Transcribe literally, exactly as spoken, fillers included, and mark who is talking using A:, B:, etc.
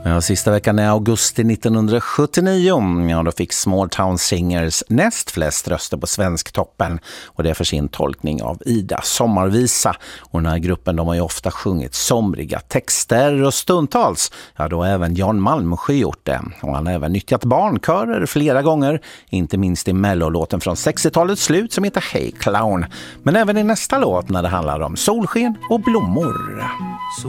A: Ja, sista veckan i augusti nittonhundrasjuttionio, ja, då fick Small Town Singers näst flest röster på Svensktoppen, och det är för sin tolkning av Ida sommarvisa. Och den här gruppen, de har ju ofta sjungit somriga texter, och stundtals, ja, då har även Jan Malmsjö gjort det. Och han har även nyttjat barnkörer flera gånger, inte minst i mellolåten från sextiotalets slut som heter Hey Clown, men även i nästa låt när det handlar om solsken och blommor.